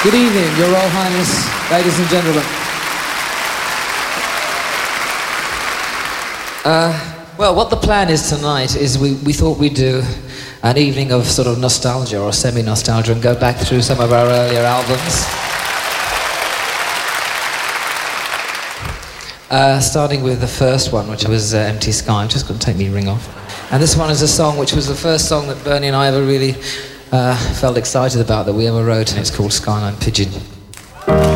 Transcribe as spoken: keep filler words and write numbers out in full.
Good evening, Your Royal Highness, ladies and gentlemen. Uh, well, what the plan is tonight is we, we thought we'd do an evening of sort of nostalgia or semi-nostalgia and go back through some of our earlier albums. Uh, starting with the first one, which was uh, Empty Sky. I'm just going to take me ring off. And this one is a song which was the first song that Bernie and I ever really uh, felt excited about, that we ever wrote, and it's called Skyline Pigeon.